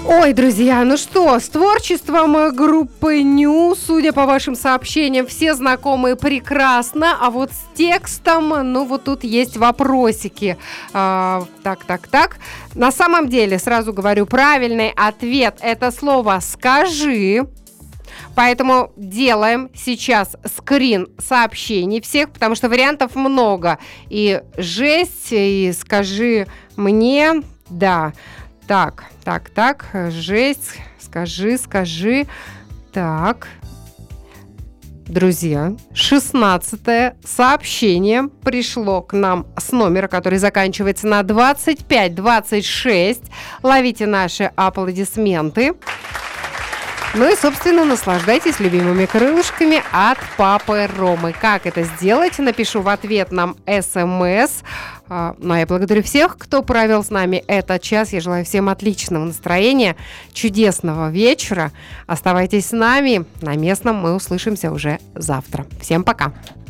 Ой, друзья, ну что, с творчеством группы Ню, судя по вашим сообщениям, все знакомы прекрасно, а вот с текстом, ну вот тут есть вопросики. Так. На самом деле, сразу говорю, правильный ответ – это слово «скажи». Поэтому делаем сейчас скрин сообщений всех, потому что вариантов много. И жесть, и скажи мне, да. Так, жесть, скажи. Так, друзья, 16-е сообщение пришло к нам с номера, который заканчивается на 2526. Ловите наши аплодисменты. Ну и, собственно, наслаждайтесь любимыми крылышками от папы Ромы. Как это сделать? Напишу в ответ нам СМС. Ну, а я благодарю всех, кто провел с нами этот час. Я желаю всем отличного настроения, чудесного вечера. Оставайтесь с нами. На местном мы услышимся уже завтра. Всем пока.